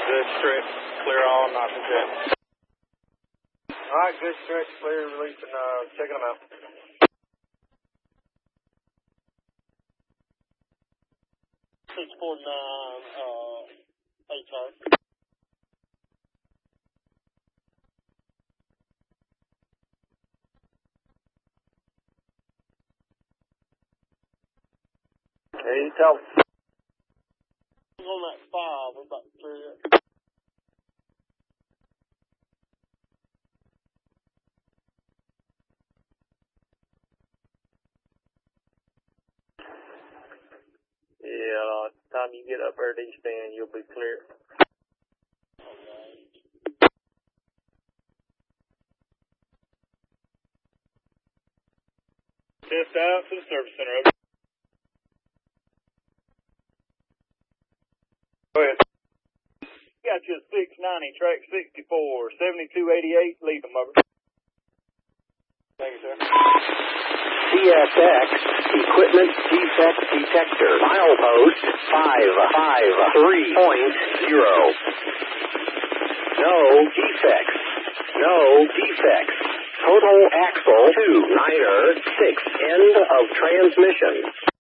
Good stretch, clear all, not the jet. All right, good stretch, clear, releasing, checking them out. HR. Hey, you tell. On that 5, we're about to clear it. Yeah, time you get up there at East End, you'll be clear. Test out to the service center, over. Go ahead. Got you a 690, track 64, 7288, leave them, over. Thank you, sir. CSX Equipment Defect Detector, milepost 553.0. No defects. No defects. Total axle 2, Niner 6, end of transmission.